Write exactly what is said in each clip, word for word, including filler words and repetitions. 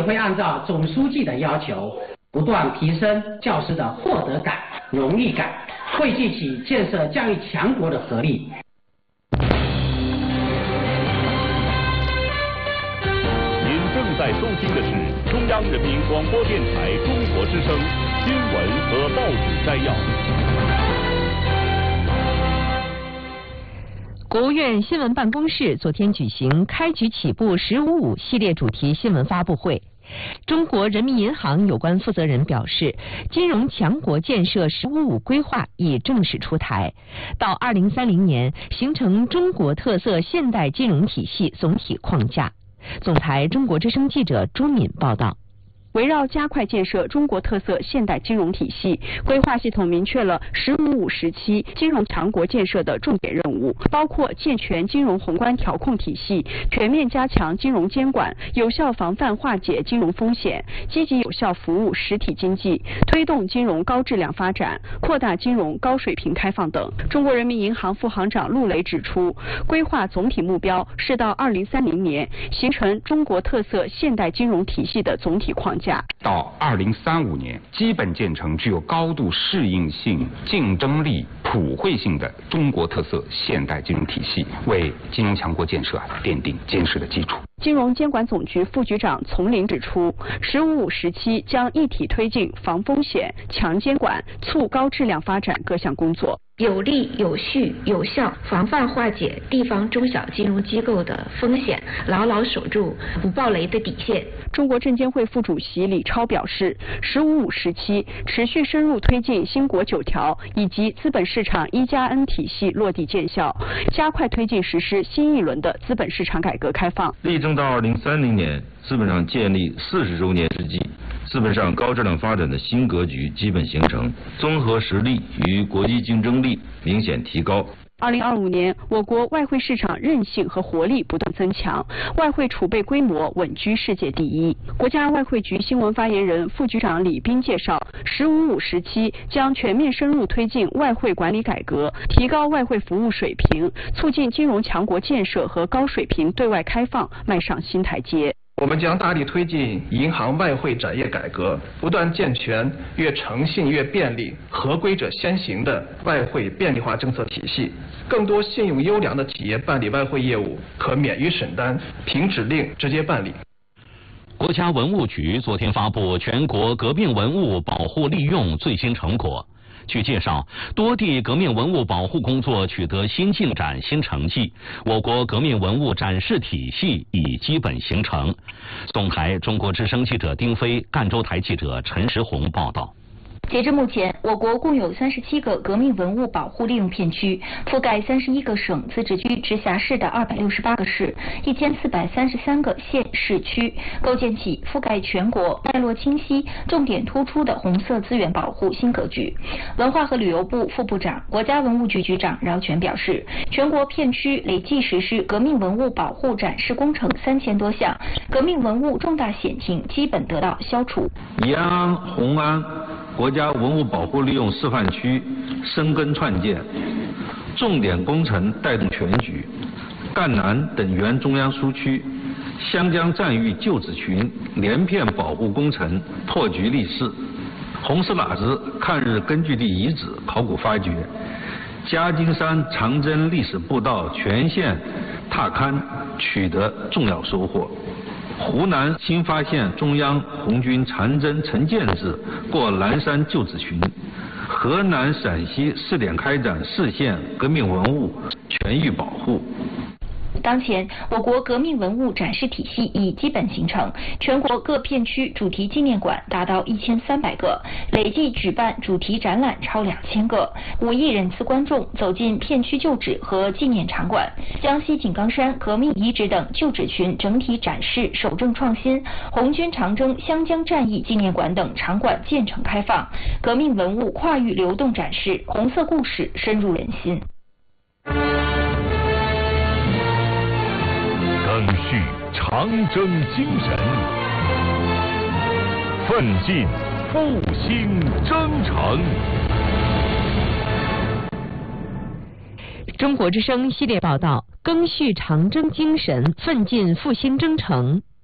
会按照总书记的要求，不断提升教师的获得感、荣誉感，汇聚起建设教育强国的合力。 您正在收听的是中央人民广播电台中国之声新闻和报纸摘要。 国务院新闻办公室昨天举行开局起步十五五系列主题新闻发布会。中国人民银行有关负责人表示，金融强国建设十五五规划已正式出台，到二零三零年形成中国特色现代金融体系总体框架。总台中国之声记者朱敏报道。 围绕加快建设中国特色现代金融体系，规划系统明确了“十五五”时期金融强国建设的重点任务，包括健全金融宏观调控体系，全面加强金融监管，有效防范化解金融风险，积极有效服务实体经济，推动金融高质量发展，扩大金融高水平开放等。中国人民银行副行长陆雷指出，规划总体目标是到二零三零年形成中国特色现代金融体系的总体框架。 到二零三五年，基本建成具有高度适应性、竞争力、普惠性的中国特色现代金融体系，为金融强国建设奠定坚实的基础。 金融监管总局副局长丛林指出，十五五时期将一体推进防风险、强监管、促高质量发展各项工作， 有力、有序、有效防范化解地方中小金融机构的风险，牢牢守住不爆雷的底线。 中国证监会副主席李超表示，十五五时期持续深入推进新国九条以及资本市场一加 N 体系落地见效，加快推进实施新一轮的资本市场改革开放。 力争到二零三零年，资本上建立四十周年之际，资本上高质量发展的新格局基本形成，综合实力与国际竞争力明显提高。 二零二五年，我国外汇市场韧性和活力不断增强，外汇储备规模稳居世界第一。国家外汇局新闻发言人、副局长李斌介绍，十五五时期将全面深入推进外汇管理改革，提高外汇服务水平，促进金融强国建设和高水平对外开放迈上新台阶。 我们将大力推进银行外汇展业改革，不断健全越诚信越便利、合规者先行的外汇便利化政策体系。更多信用优良的企业办理外汇业务可免于审单，凭指令直接办理。 国家文物局昨天发布全国革命文物保护利用最新成果。据介绍，多地革命文物保护工作取得新进展、新成绩，我国革命文物展示体系已基本形成。总台中国之声记者丁飞、赣州台记者陈石红报道。 截至目前，我国共有三十七个革命文物保护利用片区，覆盖三十一个省、自治区、直辖市的二百六十八个市、一千四百三十三个县市区，构建起覆盖全国、脉络清晰、重点突出的红色资源保护新格局。文化和旅游部副部长、国家文物局局长饶全表示，全国片区累计实施革命文物保护展示工程三千多项，革命文物重大险情基本得到消除。 延安、红安国家文物保护利用示范区深耕创建，重点工程带动全局。赣南等原中央苏区、湘江战役旧址群连片保护工程破局立誓。红石喇子抗日根据地遗址考古发掘，夹金山长征历史步道全线踏勘取得重要收获。湖南新发现中央红军长征陈建制过蓝山旧址群，河南、陕西试点开展市县革命文物全域保护。 当前，我国革命文物展示体系已基本形成，全国各片区主题纪念馆达到一千三百个，累计举办主题展览超两千个，五亿人次观众走进片区旧址和纪念场馆。江西井冈山革命遗址等旧址群整体展示守正创新，红军长征湘江战役纪念馆等场馆建成开放，革命文物跨域流动展示，红色故事深入人心。 赓续长征精神，奋进复兴征程。 中国之声系列报道：赓续长征精神，奋进复兴征程。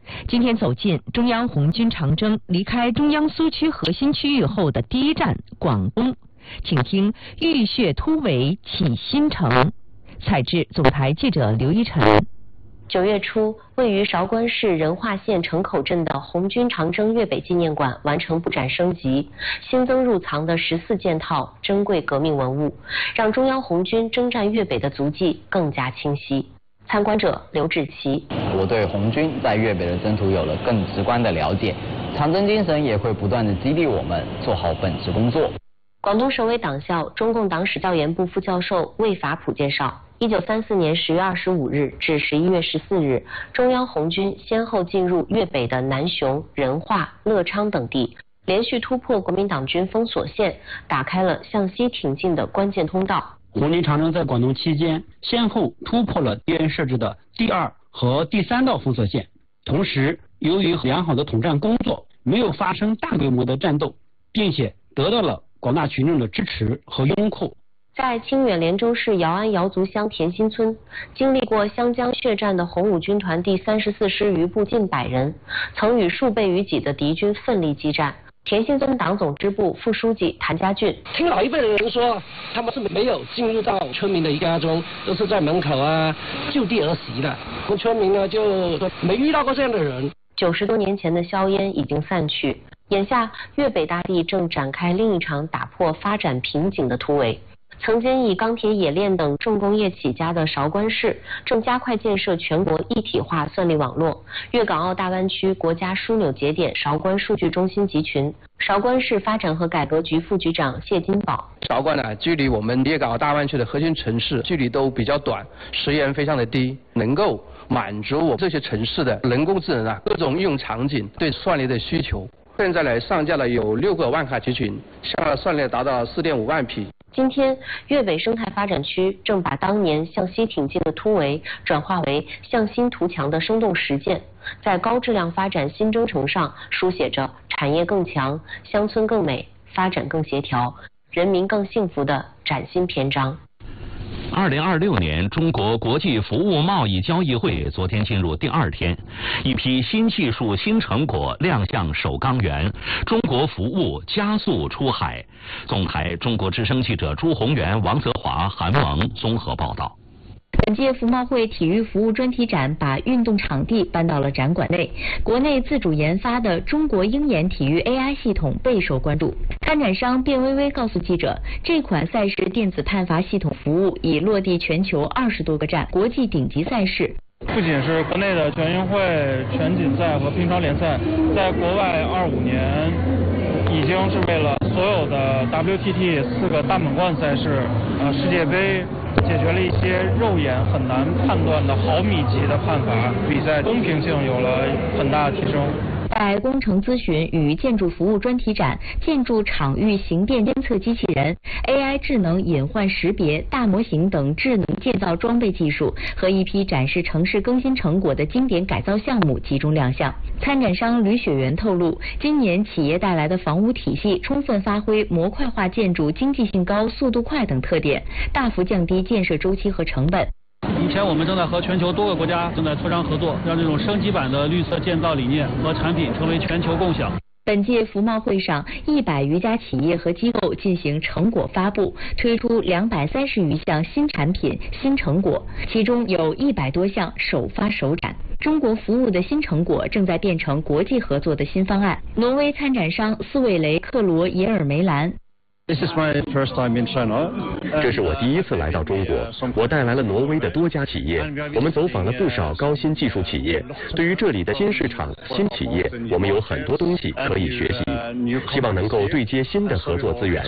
今天走进中央红军长征离开中央苏区核心区域后的第一站广东，请听浴血突围起新城。采制总台记者刘一晨。 九月初，位于韶关市仁化县城口镇的红军长征粤北纪念馆完成布展升级，新增入藏的十四件套珍贵革命文物，让中央红军征战粤北的足迹更加清晰。参观者刘志奇： 我对红军在粤北的征途有了更直观的了解，长征精神也会不断的激励我们做好本职工作。 广东省委党校中共党史调研部副教授魏法普介绍，一九三四年十月二十五日至十一月十四日，中央红军先后进入粤北的南雄、仁化、乐昌等地，连续突破国民党军封锁线，打开了向西挺进的关键通道。 红军长征在广东期间，先后突破了敌人设置的第二和第三道封锁线，同时由于良好的统战工作，没有发生大规模的战斗，并且得到了广大群众的支持和拥护。 在清远连州市姚安瑶族乡田心村，经历过湘江血战的红五军团第三十四师余部近百人，曾与数倍于己的敌军奋力激战。田心村党总支部副书记谭家俊： 听老一辈的人说，他们是没有进入到村民的家中，都是在门口啊就地而袭的。我们村民呢就说没遇到过这样的人。 九十多年前的硝烟已经散去，眼下粤北大地正展开另一场打破发展瓶颈的突围。曾经以钢铁冶炼等重工业起家的韶关市，正加快建设全国一体化算力网络。粤港澳大湾区国家枢纽节点韶关数据中心集群，韶关市发展和改革局副局长谢金宝： 韶关呢，距离我们粤港澳大湾区的核心城市距离都比较短，时延非常的低，能够满足我这些城市的人工智能啊各种应用场景对算力的需求。现在呢，上架了有六个万卡集群，下了算力达到四点五万匹。 今天，粤北生态发展区正把当年向西挺进的突围转化为向新图强的生动实践，在高质量发展新征程上书写着产业更强、乡村更美、发展更协调、人民更幸福的崭新篇章。 二零二六年中国国际服务贸易交易会昨天进入第二天，一批新技术新成果亮相首钢源，中国服务加速出海。总台中国之声记者朱宏元、王泽华、韩萌综合报道。 本届服贸会体育服务专题展把运动场地搬到了展馆内，国内自主研发的中国鹰眼体育 A I 系统备受关注。参展商卞微微告诉记者，这款赛事电子判罚系统服务已落地全球二十多个站，国际顶级赛事。 不仅是国内的全运会、全锦赛和乒超联赛，在国外二五年已经是为了所有的 W T T 四个大满贯赛事、呃世界杯，解决了一些肉眼很难判断的毫米级的判罚，比赛公平性有了很大的提升。 在工程咨询与建筑服务专题展，建筑场域形变监测机器人、A I 智能隐患识别、大模型等智能建造装备技术和一批展示城市更新成果的经典改造项目集中亮相。参展商吕雪媛透露，今年企业带来的房屋体系充分发挥模块化建筑经济性高、速度快等特点，大幅降低建设周期和成本。 目前我们正在和全球多个国家正在磋商合作，让这种升级版的绿色建造理念和产品成为全球共享。 本届服贸会上，一百余家企业和机构进行成果发布，推出两百三十余项新产品、新成果，其中有一百多项首发首展。中国服务的新成果正在变成国际合作的新方案。挪威参展商斯韦雷克罗耶尔梅兰。 这是我第一次来到中国，我带来了挪威的多家企业，我们走访了不少高新技术企业。对于这里的新市场、新企业，我们有很多东西可以学习，希望能够对接新的合作资源。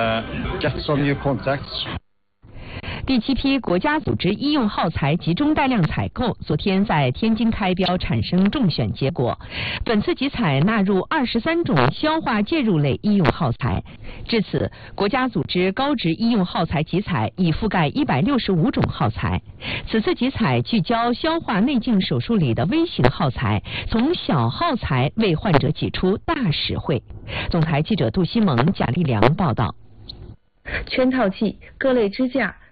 第七批国家组织医用耗材集中带量采购昨天在天津开标，产生中选结果。本次集采纳入二十三种消化介入类医用耗材，至此，国家组织高值医用耗材集采已覆盖一百六十五种耗材。此次集采聚焦消化内镜手术里的微型耗材，从小耗材为患者挤出大实惠。总台记者杜西蒙、贾立良报道。 圈套器、各类支架、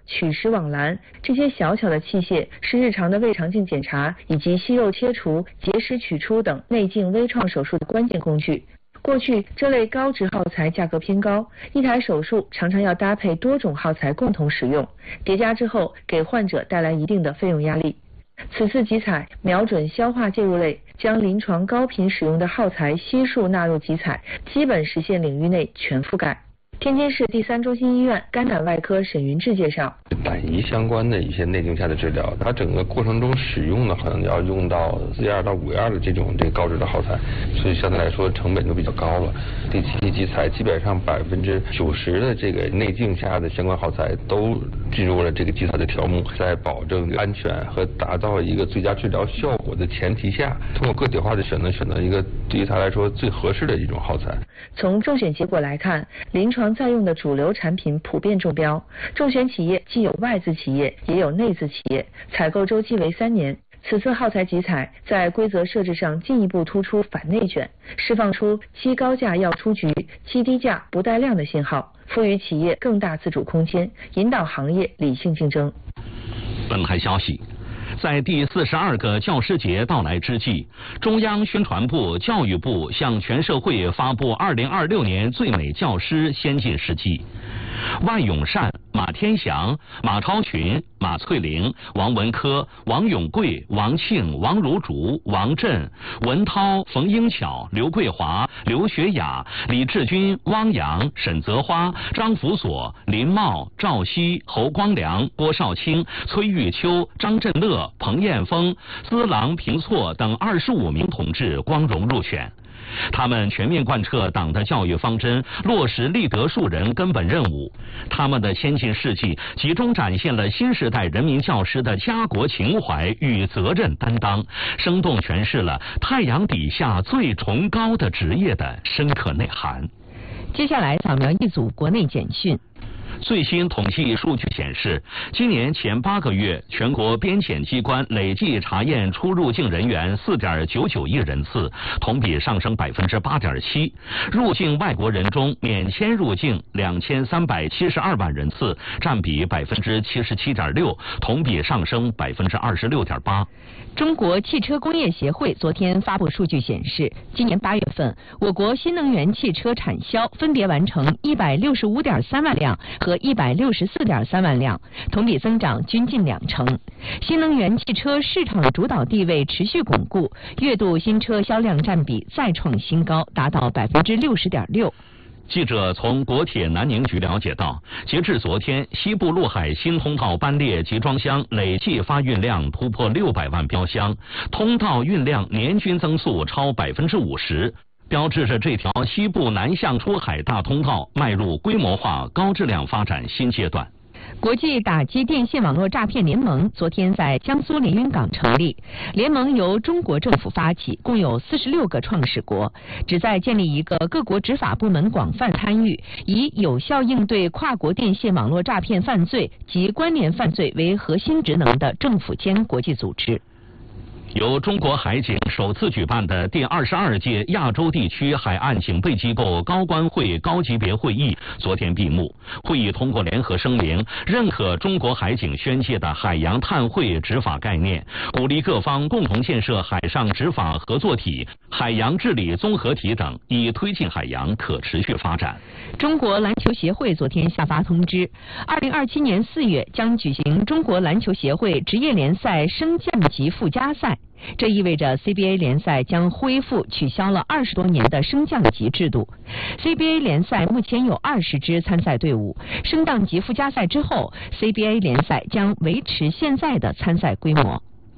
取食网篮，这些小巧的器械是日常的胃肠镜检查以及息肉切除、结石取出等内镜微创手术的关键工具。过去这类高值耗材价格偏高，一台手术常常要搭配多种耗材共同使用，叠加之后给患者带来一定的费用压力。此次集采瞄准消化介入类，将临床高频使用的耗材悉数纳入集采，基本实现领域内全覆盖。天津市第三中心医院肝胆外科沈云志介绍， 胆胰相关的一些内镜下的治疗，它整个过程中使用呢，可能要用到四样到五样的这种这个高值的耗材，所以相对来说成本就比较高了。第七期集采基本上百分之九十的这个内镜下的相关耗材都进入了这个集采的条目，在保证安全和达到一个最佳治疗效果的前提下，通过个体化的选择，选择一个对于它来说最合适的一种耗材。 从中选结果来看，临床在用的主流产品普遍中标，中选企业既有外资企业，也有内资企业，采购周期为三年。此次耗材集采在规则设置上进一步突出反内卷，释放出期高价要出局、期低价不带量的信号，赋予企业更大自主空间，引导行业理性竞争。 本台消息，在第四十二个教师节到来之际，中央宣传部、教育部向全社会发布二零二六年最美教师先进事迹。万永善、马天祥、马超群、马翠玲、王文科、王永贵、王庆、王如竹、王震、文涛、冯英巧、刘桂华、刘学雅、李志军、汪洋、沈泽花、张福锁、林茂、赵熙、侯光良、郭少卿、崔玉秋、张振乐、彭艳峰、司郎平措等二十五名同志光荣入选。他们全面贯彻党的教育方针，落实立德树人根本任务。他们的先进事迹集中展现了新时代人民教师的家国情怀与责任担当，生动诠释了太阳底下最崇高的职业的深刻内涵。 接下来扫描一组国内简讯。 最新统计数据显示，今年前八个月，全国边检机关累计查验出入境人员 四点九九亿人次，同比上升 百分之八点七。入境外国人中免签入境两千三百七十二万人次，占比 百分之七十七点六，同比上升 百分之二十六点八。 中国汽车工业协会昨天发布数据显示，今年八月份，我国新能源汽车产销分别完成一百六十五点三万辆和一百六十四点三万辆，同比增长均近两成。新能源汽车市场主导地位持续巩固，月度新车销量占比再创新高，达到百分之六十点六。 记者从国铁南宁局了解到，截至昨天，西部陆海新通道班列集装箱累计发运量突破六百万标箱，通道运量年均增速超百分之五十，标志着这条西部南向出海大通道迈入规模化、高质量发展新阶段。 国际打击电信网络诈骗联盟昨天在江苏连云港成立，联盟由中国政府发起，共有四十六个创始国，旨在建立一个各国执法部门广泛参与，以有效应对跨国电信网络诈骗犯罪及关联犯罪为核心职能的政府间国际组织。 由中国海警首次举办的第二十二届亚洲地区海岸警备机构高官会高级别会议昨天闭幕。会议通过联合声明，认可中国海警宣介的海洋碳汇执法概念，鼓励各方共同建设海上执法合作体、海洋治理综合体等，以推进海洋可持续发展。 中国篮球协会昨天下发通知，二零二七年四月将举行中国篮球协会职业联赛升降级附加赛。这意味着 C B A 联赛将恢复取消了二十多年的升降级制度。C B A 联赛目前有二十支参赛队伍，升降级附加赛之后 ，C B A 联赛将维持现在的参赛规模。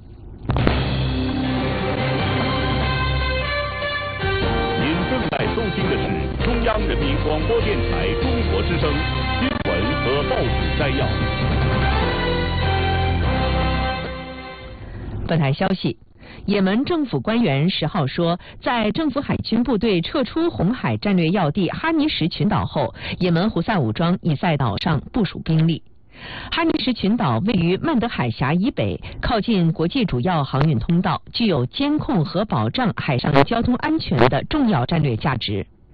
您正在收听的是中央人民广播电台中国之声新闻和报纸摘要。 本台消息。也门政府官员十号说，在政府海军部队撤出红海战略要地哈尼什群岛后，也门胡塞武装已在岛上部署兵力。哈尼什群岛位于曼德海峡以北，靠近国际主要航运通道，具有监控和保障海上交通安全的重要战略价值。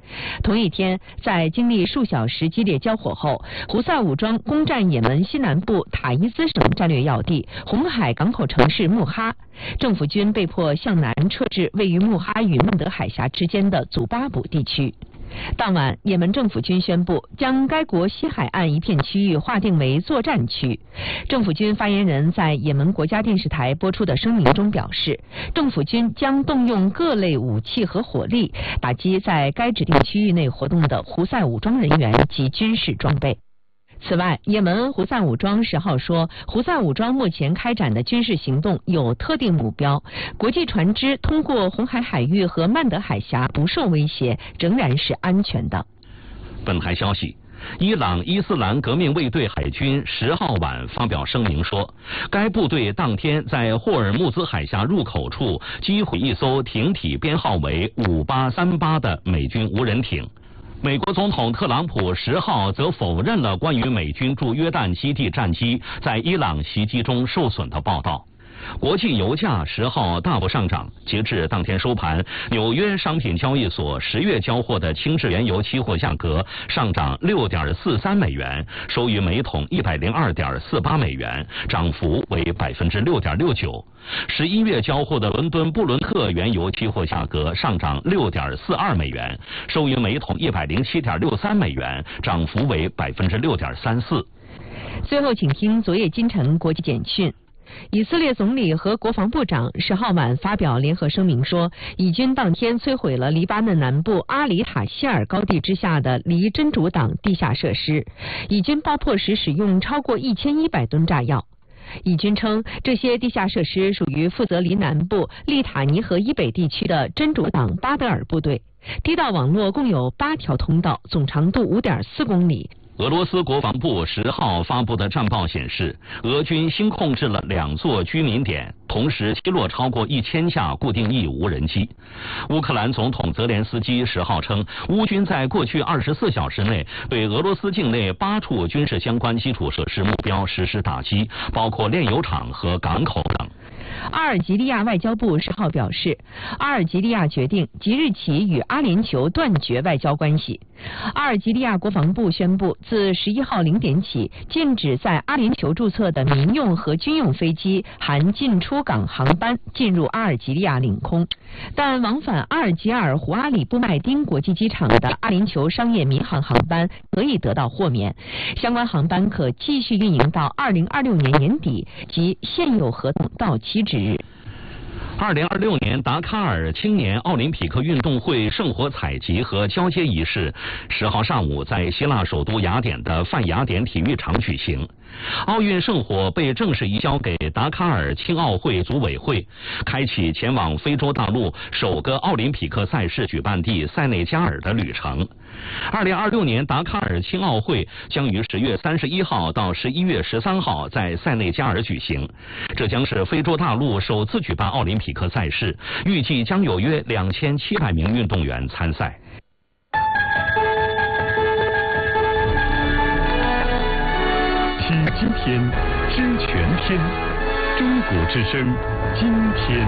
同一天，在经历数小时激烈交火后，胡塞武装攻占也门西南部塔伊兹省战略要地红海港口城市穆哈，政府军被迫向南撤至位于穆哈与曼德海峡之间的祖巴卜地区。当晚，也门政府军宣布将该国西海岸一片区域划定为作战区。政府军发言人在也门国家电视台播出的声明中表示，政府军将动用各类武器和火力，打击在该指定区域内活动的胡塞武装人员及军事装备。此外，也门胡塞武装十号说，胡塞武装目前开展的军事行动有特定目标，国际船只通过红海海域和曼德海峡不受威胁，仍然是安全的。 本台消息，伊朗伊斯兰革命卫队海军十号晚发表声明说，该部队当天在霍尔木兹海峡入口处击毁一艘艇体编号为五八三八的美军无人艇。美国总统特朗普十号则否认了关于美军驻约旦基地战机在伊朗袭击中受损的报道。国际油价十号大幅上涨，截至当天收盘，纽约商品交易所十月交货的轻质原油期货价格上涨六点四三美元，收于每桶一百零二点四八美元，涨幅为百分之六点六九。十一月交货的伦敦布伦特原油期货价格上涨六点四二美元，收于每桶一百零七点六三美元，涨幅为百分之六点三四。 最后，请听昨夜今晨国际简讯。以色列总理和国防部长十号晚发表联合声明说，以军当天摧毁了黎巴嫩南部阿里塔希尔高地之下的离真主党地下设施，以军爆破时使用超过一千一百吨炸药。以军称，这些地下设施属于负责离南部利塔尼河以北地区的真主党巴德尔部队。地道网络共有八条通道，总长度五点四公里。 俄罗斯国防部十号发布的战报显示，俄军新控制了两座居民点，同时击落超过一千架固定翼无人机。乌克兰总统泽连斯基十号称，乌军在过去二十四小时内对俄罗斯境内八处军事相关基础设施目标实施打击，包括炼油厂和港口等。 阿尔及利亚外交部十号表示，阿尔及利亚决定即日起与阿联酋断绝外交关系。阿尔及利亚国防部宣布，自十一号零点起，禁止在阿联酋注册的民用和军用飞机含进出港航班进入阿尔及利亚领空，但往返阿尔及尔胡阿里布麦丁国际机场的阿联酋商业民航航班可以得到豁免，相关航班可继续运营到二零二六年年底及现有合同到期之日。 二零二六年达喀尔青年奥林匹克运动会圣火采集和交接仪式十号上午在希腊首都雅典的泛雅典体育场举行。奥运圣火被正式移交给达喀尔青奥会组委会，开启前往非洲大陆首个奥林匹克赛事举办地塞内加尔的旅程。二零二六年达喀尔青奥会将于十月三十一号到十一月十三号在塞内加尔举行，这将是非洲大陆首次举办奥林匹克赛事，预计将有约两千七百名运动员参赛。 听今天，知全天，中国之声，今天。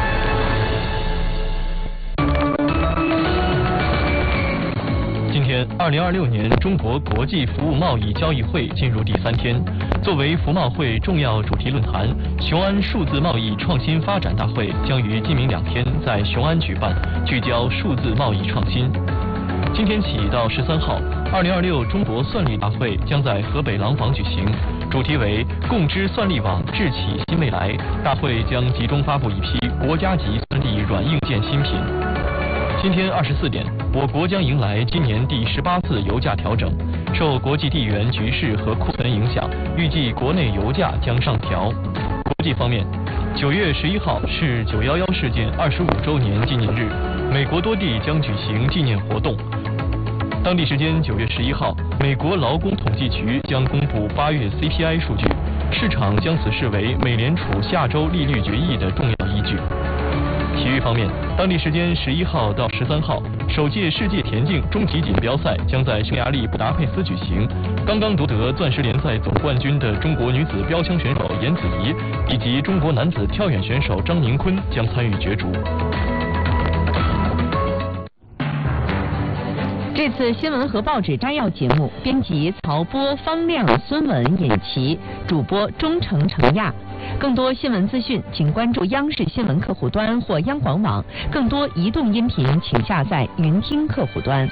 今天，二零二六年中国国际服务贸易交易会进入第三天。作为服贸会重要主题论坛，雄安数字贸易创新发展大会将于今明两天在雄安举办，聚焦数字贸易创新。今天起到十三号，二零二六中国算力大会将在河北廊坊举行，主题为“共知算力网，智启新未来”。大会将集中发布一批国家级算力软硬件新品。今天二十四点，我国将迎来今年第十八次油价调整。受国际地缘局势和库存影响，预计国内油价将上调。国际方面，九月十一号是九一一事件二十五周年纪念日，美国多地将举行纪念活动。当地时间九月十一号，美国劳工统计局将公布八月 C P I 数据，市场将此视为美联储下周利率决议的重要依据。体育方面，当地时间十一号到十三号，首届世界田径终极锦标赛将在匈牙利布达佩斯举行。刚刚夺得钻石联赛总冠军的中国女子标枪选手严子怡以及中国男子跳远选手张宁坤将参与角逐。 这次新闻和报纸摘要节目，编辑曹波、方亮、孙文、尹琪，主播钟诚、程亚。更多新闻资讯，请关注央视新闻客户端或央广网。更多移动音频，请下载云听客户端。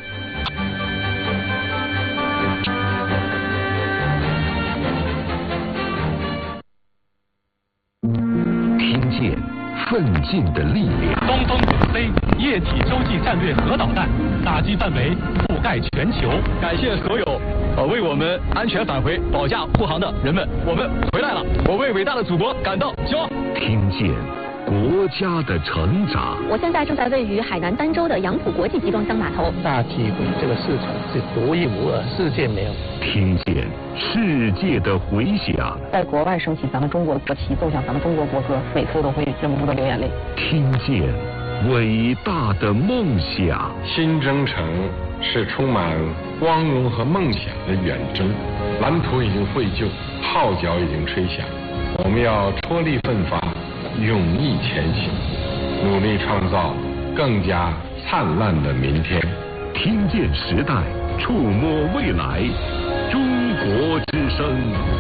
听见奋进的力量。 东风五 C 液体洲际战略核导弹打击范围覆盖全球。 感谢所有呃为我们安全返回保驾护航的人们，我们回来了，我为伟大的祖国感到骄傲。 听见国家的成长。 我现在正在位于海南儋州的杨浦国际集装箱码头。 大体会这个市场是独一无二，世界没有。 听见世界的回响。 在国外升起咱们中国国旗，奏响咱们中国国歌，每次都会忍不住的流眼泪。 听见伟大的梦想。 新征程是充满光荣和梦想的远征，蓝图已经绘就，号角已经吹响，我们要踔厉奋发，勇毅前行，努力创造更加灿烂的明天。 听见时代，触摸未来，中国之声。